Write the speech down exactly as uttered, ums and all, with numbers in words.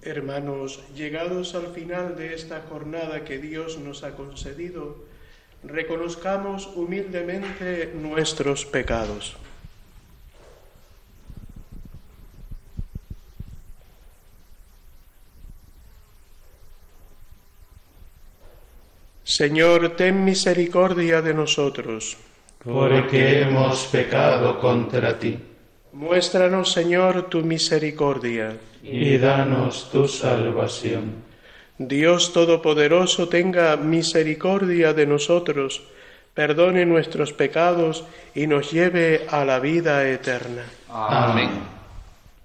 Hermanos, llegados al final de esta jornada que Dios nos ha concedido, reconozcamos humildemente nuestros pecados. Señor, ten misericordia de nosotros. Porque hemos pecado contra ti. Muéstranos, Señor, tu misericordia. Y danos tu salvación. Dios Todopoderoso, tenga misericordia de nosotros, perdone nuestros pecados y nos lleve a la vida eterna. Amén.